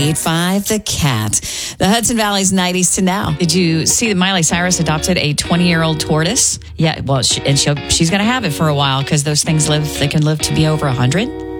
98.5 The Cat. The Hudson Valley's 90s to now. Did you see that Miley Cyrus adopted a 20-year-old tortoise? Yeah, well, she's going to have it for a while because those things they can live to be over 100.